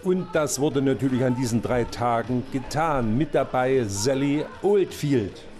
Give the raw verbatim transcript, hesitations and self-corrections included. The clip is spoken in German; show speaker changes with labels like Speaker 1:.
Speaker 1: Und das wurde natürlich an diesen drei Tagen getan. Mit dabei Sally Oldfield.